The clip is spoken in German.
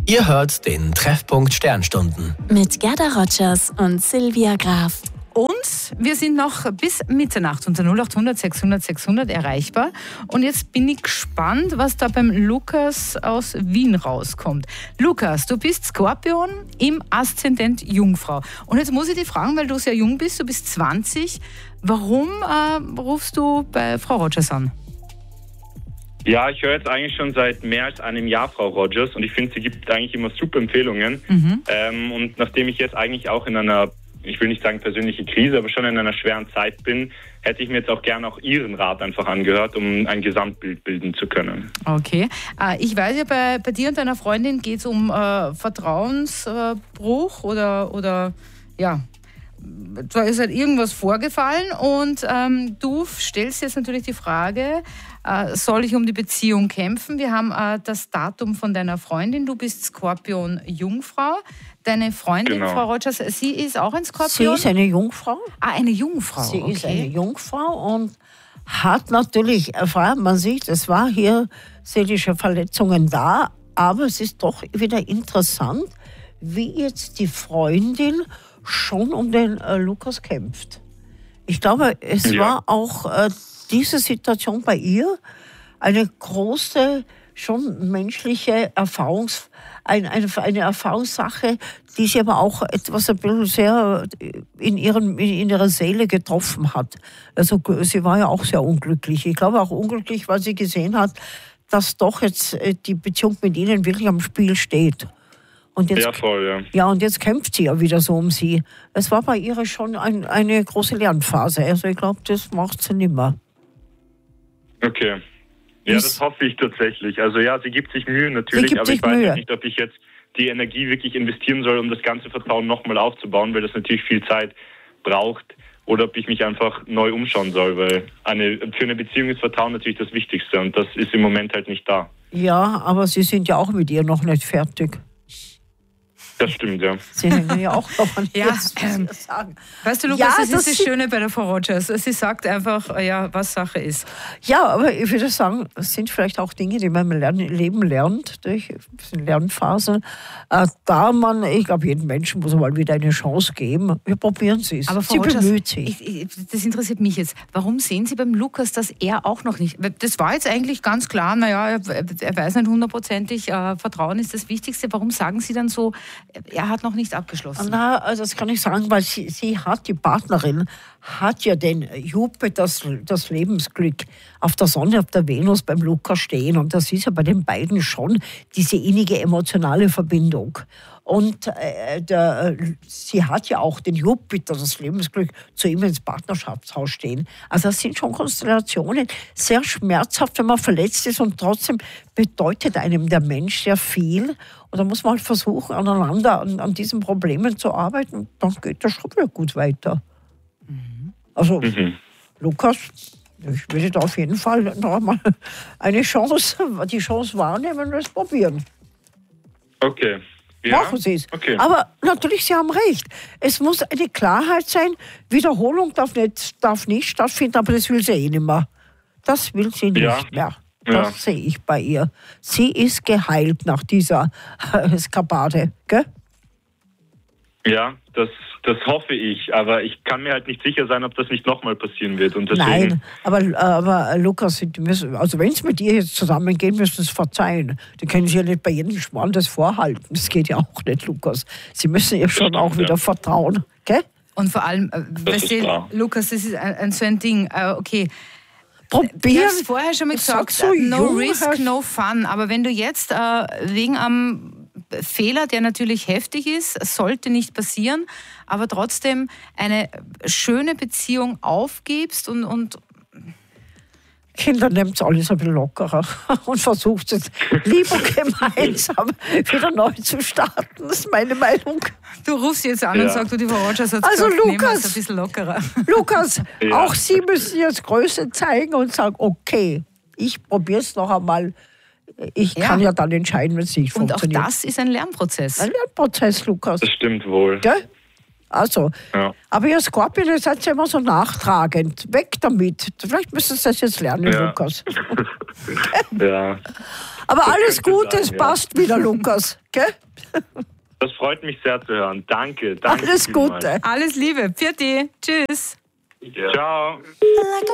Ihr hört den Treffpunkt Sternstunden. Mit Gerda Rogers und Silvia Graf. Und wir sind noch bis Mitternacht unter 0800 600 600 erreichbar. Und jetzt bin ich gespannt, was da beim Lukas aus Wien rauskommt. Lukas, du bist Skorpion im Aszendent Jungfrau. Und jetzt muss ich dich fragen, weil du sehr jung bist, du bist 20. Warum rufst du bei Frau Rogers an? Ja, ich höre jetzt eigentlich schon seit mehr als einem Jahr Frau Rogers und ich finde, sie gibt eigentlich immer super Empfehlungen. Und nachdem ich jetzt eigentlich auch in einer, ich will nicht sagen persönliche Krise, aber schon in einer schweren Zeit bin, hätte ich mir jetzt auch gerne auch Ihren Rat einfach angehört, um ein Gesamtbild bilden zu können. Okay. Ich weiß ja, bei dir und deiner Freundin geht es um Vertrauensbruch oder ja, da ist halt irgendwas vorgefallen und du stellst jetzt natürlich die Frage, soll ich um die Beziehung kämpfen? Wir haben das Datum von deiner Freundin, du bist Skorpion Jungfrau. Deine Freundin, genau. Frau Rogers, sie ist auch ein Skorpion? Sie ist eine Jungfrau. Eine Jungfrau, Sie ist eine Jungfrau und hat natürlich erfahren, man sieht, es war hier seelische Verletzungen da, aber es ist doch wieder interessant, wie jetzt die Freundin schon um den Lukas kämpft. Ich glaube, es war auch diese Situation bei ihr eine große, schon menschliche eine Erfahrungssache, die sie aber auch etwas ein bisschen sehr in ihrer Seele getroffen hat. Also sie war ja auch sehr unglücklich. Ich glaube auch unglücklich, weil sie gesehen hat, dass doch jetzt die Beziehung mit ihnen wirklich am Spiel steht. Und jetzt, ja, voll, ja. Ja, und jetzt kämpft sie ja wieder so um sie. Es war bei ihr schon eine große Lernphase. Also ich glaube, das macht sie nimmer. Okay. Ja, das hoffe ich tatsächlich. Also ja, sie gibt sich Mühe natürlich, aber ich weiß ja nicht, ob ich jetzt die Energie wirklich investieren soll, um das ganze Vertrauen nochmal aufzubauen, weil das natürlich viel Zeit braucht. Oder ob ich mich einfach neu umschauen soll, weil für eine Beziehung ist Vertrauen natürlich das Wichtigste und das ist im Moment halt nicht da. Ja, aber Sie sind ja auch mit ihr noch nicht fertig. Das stimmt, ja. Sie hängen ja auch noch an ja, sagen. Weißt du, Lukas, das ist das Schöne bei der Frau Rogers. Sie sagt einfach, ja, was Sache ist. Ja, aber ich würde sagen, es sind vielleicht auch Dinge, die man im Leben lernt, durch Lernphasen. Ich glaube, jedem Menschen muss mal wieder eine Chance geben. Wir probieren es. Aber Frau Rogers, bemüht sich. Das interessiert mich jetzt. Warum sehen Sie beim Lukas, dass er auch noch nicht... Das war jetzt eigentlich ganz klar, naja, er weiß nicht hundertprozentig, Vertrauen ist das Wichtigste. Warum sagen Sie dann so, er hat noch nicht abgeschlossen? Na, also das kann ich sagen, weil sie hat, die Partnerin, hat ja den Jupiter, das Lebensglück auf der Sonne, auf der Venus beim Lukas stehen. Und das ist ja bei den beiden schon diese innige emotionale Verbindung. Und sie hat ja auch den Jupiter, das Lebensglück, zu ihm ins Partnerschaftshaus stehen. Also das sind schon Konstellationen, sehr schmerzhaft, wenn man verletzt ist und trotzdem bedeutet einem der Mensch sehr viel. Und da muss man halt versuchen, aneinander an diesen Problemen zu arbeiten. Dann geht das schon wieder gut weiter. Also, Lukas, ich würde da auf jeden Fall noch einmal die Chance wahrnehmen und es probieren. Okay. Ja, machen Sie es. Okay. Aber natürlich, Sie haben recht. Es muss eine Klarheit sein. Wiederholung darf nicht stattfinden, aber das will sie nicht mehr. Das will sie nicht mehr. Das sehe ich bei ihr. Sie ist geheilt nach dieser Eskapade, gell? Ja, das hoffe ich, aber ich kann mir halt nicht sicher sein, ob das nicht nochmal passieren wird. Und deswegen... Nein, aber Lukas, also wenn Sie mit ihr jetzt zusammengehen, müssen Sie es verzeihen. Die können Sie ja nicht bei jedem Schmarrn das vorhalten. Das geht ja auch nicht, Lukas. Sie müssen ihr schon auch wieder vertrauen, gell? Und vor allem, Lukas, das ist so ein Ding, okay. Probieren. Ich habe es vorher schon mal gesagt, so no risk, no fun. Aber wenn du jetzt wegen am Fehler, der natürlich heftig ist, sollte nicht passieren, aber trotzdem eine schöne Beziehung aufgibst und Kinder nimmt es alles ein bisschen lockerer und versucht es lieber gemeinsam wieder neu zu starten. Das ist meine Meinung. Du rufst jetzt an und sagst, die Frau Rogers hat also gesagt, Lukas, nehmen wir es ein bisschen lockerer. Lukas, auch Sie müssen jetzt Größe zeigen und sagen, okay, ich probiere es noch einmal. Ich kann ja dann entscheiden, wenn es nicht funktioniert. Und auch das ist ein Lernprozess. Ein Lernprozess, Lukas. Das stimmt wohl. Gell? Also, aber ihr Skorpion, ihr seid ja immer so nachtragend. Weg damit. Vielleicht müssen Sie das jetzt lernen, Lukas. Ja. Aber alles Gute, es passt wieder, Lukas. Gell? Das freut mich sehr zu hören. Danke. Alles Gute. Alles Liebe. Pfiat. Tschüss. Ja. Ciao. Like